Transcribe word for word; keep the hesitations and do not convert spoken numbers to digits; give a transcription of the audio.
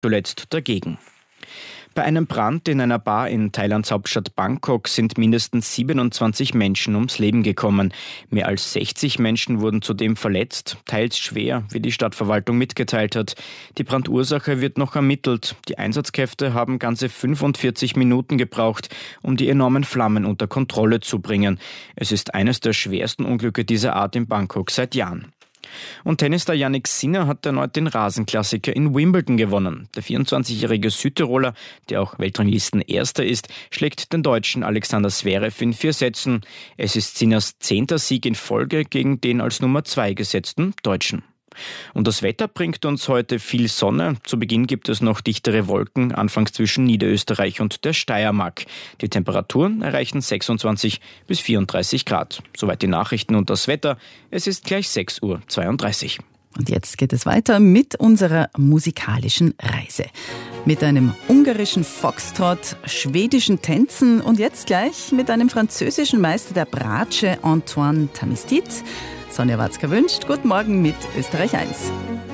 zuletzt dagegen. Bei einem Brand in einer Bar in Thailands Hauptstadt Bangkok sind mindestens siebenundzwanzig Menschen ums Leben gekommen. Mehr als sechzig Menschen wurden zudem verletzt, teils schwer, wie die Stadtverwaltung mitgeteilt hat. Die Brandursache wird noch ermittelt. Die Einsatzkräfte haben ganze fünfundvierzig Minuten gebraucht, um die enormen Flammen unter Kontrolle zu bringen. Es ist eines der schwersten Unglücke dieser Art in Bangkok seit Jahren. Und Tennisstar Jannik Sinner hat erneut den Rasenklassiker in Wimbledon gewonnen. Der vierundzwanzigjährige Südtiroler, der auch Weltranglistenerster ist, schlägt den Deutschen Alexander Zverev in vier Sätzen. Es ist Sinners zehnter Sieg in Folge gegen den als Nummer zwei gesetzten Deutschen. Und das Wetter bringt uns heute viel Sonne. Zu Beginn gibt es noch dichtere Wolken, anfangs zwischen Niederösterreich und der Steiermark. Die Temperaturen erreichen sechsundzwanzig bis vierunddreißig Grad. Soweit die Nachrichten und das Wetter. Es ist gleich sechs Uhr zweiunddreißig. Und jetzt geht es weiter mit unserer musikalischen Reise. Mit einem ungarischen Foxtrot, schwedischen Tänzen und jetzt gleich mit einem französischen Meister der Bratsche, Antoine Tamistit. Sonja Watzka wünscht, guten Morgen mit Österreich eins.